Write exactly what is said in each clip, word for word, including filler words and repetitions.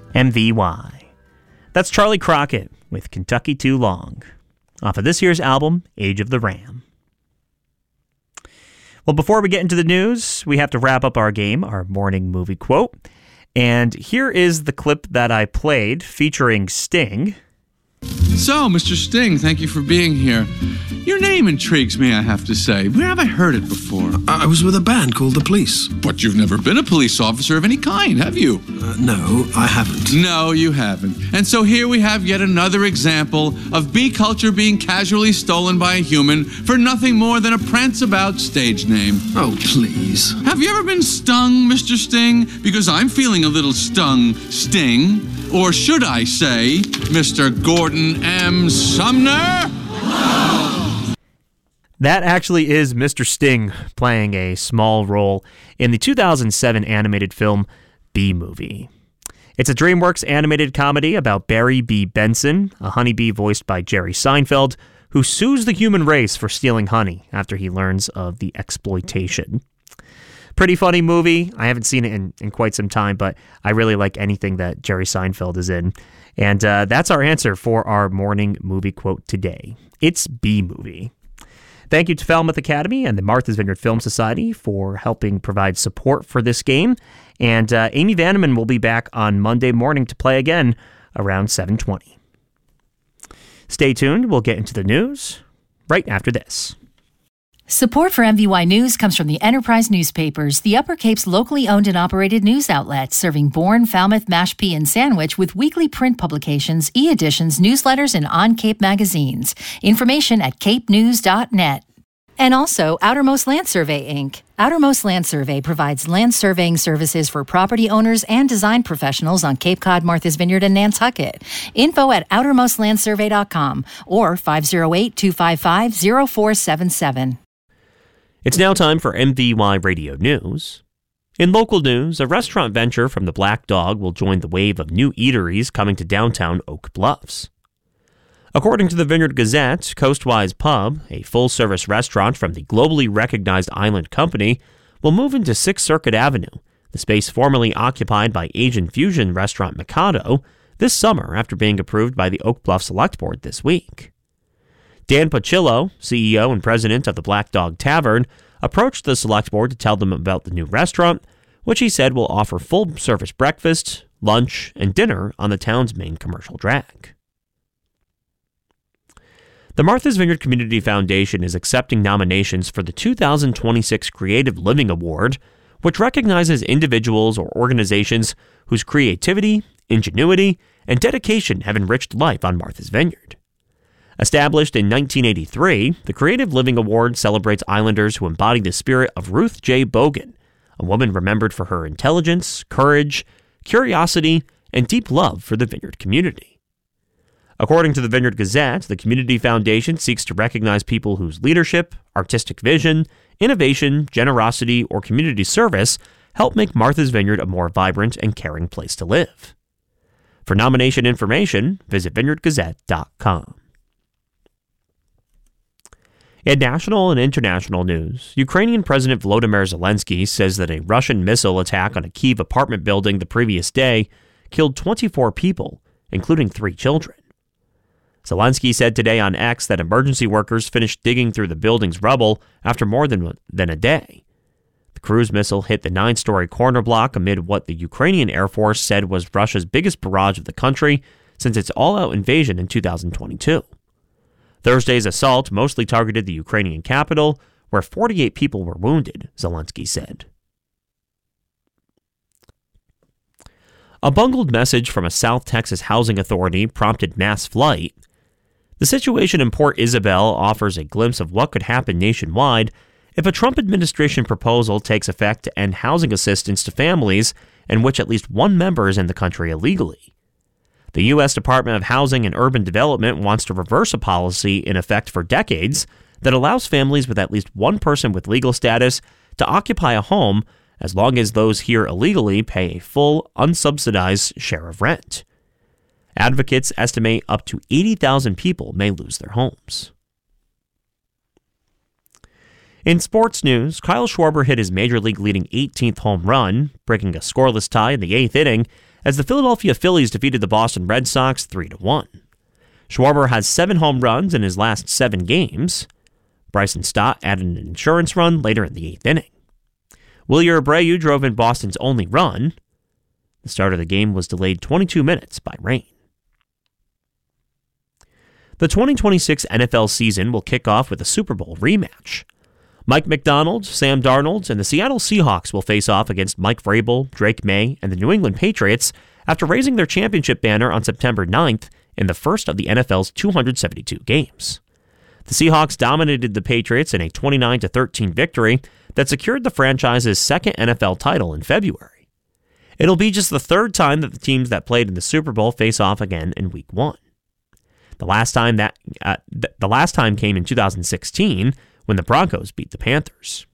M V Y. That's Charlie Crockett with Kentucky Too Long, off of this year's album, Age of the Ram. Well, before we get into the news, we have to wrap up our game, our morning movie quote. And here is the clip that I played featuring Sting. So, Mister Sting, thank you for being here. Your name intrigues me, I have to say. Where have I heard it before? I was with a band called The Police. But you've never been a police officer of any kind, have you? Uh, no, I haven't. No, you haven't. And so here we have yet another example of bee culture being casually stolen by a human for nothing more than a prance-about stage name. Oh, please. Have you ever been stung, Mister Sting? Because I'm feeling a little stung, Sting. Or should I say, Mister Gordon M. Sumner? That actually is Mister Sting playing a small role in the two thousand seven animated film Bee Movie. It's a DreamWorks animated comedy about Barry B. Benson, a honeybee voiced by Jerry Seinfeld, who sues the human race for stealing honey after he learns of the exploitation. Pretty funny movie. I haven't seen it in, in quite some time, but I really like anything that Jerry Seinfeld is in. And uh, that's our answer for our morning movie quote today. It's Bee Movie. Thank you to Falmouth Academy and the Martha's Vineyard Film Society for helping provide support for this game. And uh, Amy Vanneman will be back on Monday morning to play again around seven twenty. Stay tuned. We'll get into the news right after this. Support for M V Y News comes from the Enterprise Newspapers, the Upper Cape's locally owned and operated news outlet, serving Bourne, Falmouth, Mashpee, and Sandwich with weekly print publications, e-editions, newsletters, and on-Cape magazines. Information at cape news dot net. And also Outermost Land Survey, Incorporated. Outermost Land Survey provides land surveying services for property owners and design professionals on Cape Cod, Martha's Vineyard, and Nantucket. Info at outermost land survey dot com or five oh eight, two five five, oh four seven seven. It's now time for M V Y Radio News. In local news, a restaurant venture from the Black Dog will join the wave of new eateries coming to downtown Oak Bluffs. According to the Vineyard Gazette, Coastwise Pub, a full-service restaurant from the globally recognized Island Company, will move into sixth Circuit Avenue, the space formerly occupied by Asian fusion restaurant Mikado, this summer after being approved by the Oak Bluff Select Board this week. Dan Pacillo, C E O and president of the Black Dog Tavern, approached the select board to tell them about the new restaurant, which he said will offer full-service breakfast, lunch, and dinner on the town's main commercial drag. The Martha's Vineyard Community Foundation is accepting nominations for the two thousand twenty-six Creative Living Award, which recognizes individuals or organizations whose creativity, ingenuity, and dedication have enriched life on Martha's Vineyard. Established in nineteen eighty-three, the Creative Living Award celebrates Islanders who embody the spirit of Ruth J. Bogan, a woman remembered for her intelligence, courage, curiosity, and deep love for the Vineyard community. According to the Vineyard Gazette, the Community Foundation seeks to recognize people whose leadership, artistic vision, innovation, generosity, or community service help make Martha's Vineyard a more vibrant and caring place to live. For nomination information, visit vineyard gazette dot com. In national and international news, Ukrainian President Volodymyr Zelensky says that a Russian missile attack on a Kyiv apartment building the previous day killed twenty-four people, including three children. Zelensky said today on X that emergency workers finished digging through the building's rubble after more than, than a day. The cruise missile hit the nine-story corner block amid what the Ukrainian Air Force said was Russia's biggest barrage of the country since its all-out invasion in two thousand twenty-two. Thursday's assault mostly targeted the Ukrainian capital, where forty-eight people were wounded, Zelensky said. A bungled message from a South Texas housing authority prompted mass flight. The situation in Port Isabel offers a glimpse of what could happen nationwide if a Trump administration proposal takes effect to end housing assistance to families in which at least one member is in the country illegally. The U S Department of Housing and Urban Development wants to reverse a policy in effect for decades that allows families with at least one person with legal status to occupy a home as long as those here illegally pay a full, unsubsidized share of rent. Advocates estimate up to eighty thousand people may lose their homes. In sports news, Kyle Schwarber hit his major league leading eighteenth home run, breaking a scoreless tie in the eighth inning as the Philadelphia Phillies defeated the Boston Red Sox three to one. Schwarber has seven home runs in his last seven games. Bryson Stott added an insurance run later in the eighth inning. Wilyer Abreu drove in Boston's only run. The start of the game was delayed twenty-two minutes by rain. The twenty twenty-six N F L season will kick off with a Super Bowl rematch. Mike McDonald, Sam Darnold, and the Seattle Seahawks will face off against Mike Vrabel, Drake May, and the New England Patriots after raising their championship banner on September ninth in the first of the N F L's two hundred seventy-two games. The Seahawks dominated the Patriots in a twenty-nine to thirteen victory that secured the franchise's second N F L title in February. It'll be just the third time that the teams that played in the Super Bowl face off again in Week One. The last time that uh, th- the last time came in two thousand sixteen when the Broncos beat the Panthers.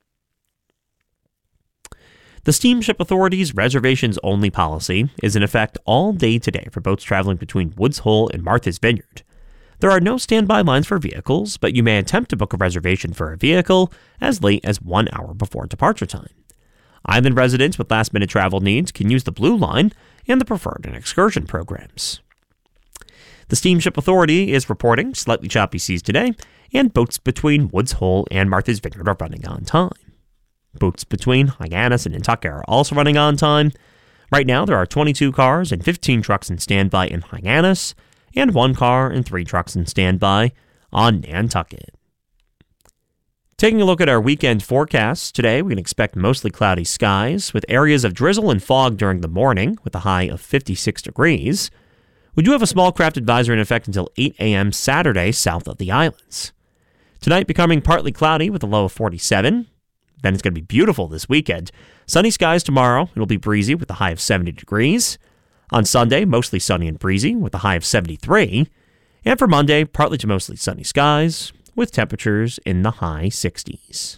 The Steamship Authority's reservations-only policy is in effect all day today for boats traveling between Woods Hole and Martha's Vineyard. There are no standby lines for vehicles, but you may attempt to book a reservation for a vehicle as late as one hour before departure time. Island residents with last-minute travel needs can use the Blue Line and the Preferred and Excursion programs. The Steamship Authority is reporting slightly choppy seas today, and boats between Woods Hole and Martha's Vineyard are running on time. Boats between Hyannis and Nantucket are also running on time. Right now, there are twenty-two cars and fifteen trucks in standby in Hyannis, and one car and three trucks in standby on Nantucket. Taking a look at our weekend forecast, today we can expect mostly cloudy skies with areas of drizzle and fog during the morning with a high of fifty-six degrees. We do have a small craft advisory in effect until eight a.m. Saturday south of the islands. Tonight becoming partly cloudy with a low of forty-seven. Then it's going to be beautiful this weekend. Sunny skies tomorrow. It'll be breezy with a high of seventy degrees. On Sunday, mostly sunny and breezy with a high of seventy-three. And for Monday, partly to mostly sunny skies with temperatures in the high sixties.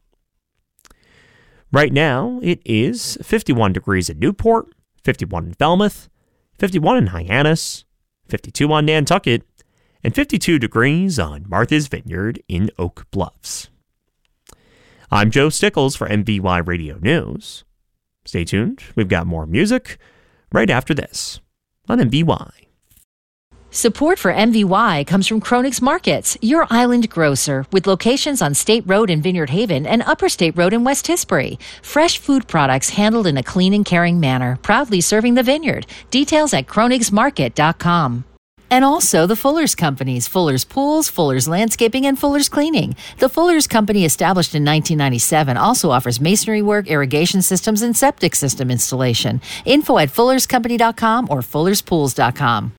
Right now, it is fifty-one degrees in Newport, fifty-one in Falmouth, fifty-one in Hyannis, fifty-two on Nantucket, and fifty-two degrees on Martha's Vineyard in Oak Bluffs. I'm Joe Stickles for M V Y Radio News. Stay tuned. We've got more music right after this on M V Y. Support for M V Y comes from Chronix Markets, your island grocer, with locations on State Road in Vineyard Haven and Upper State Road in West Tisbury. Fresh food products handled in a clean and caring manner, proudly serving the vineyard. Details at chronix market dot com. And also the Fuller's Companies, Fuller's Pools, Fuller's Landscaping, and Fuller's Cleaning. The Fuller's Company, established in nineteen ninety-seven, also offers masonry work, irrigation systems, and septic system installation. Info at fullers company dot com or fullers pools dot com.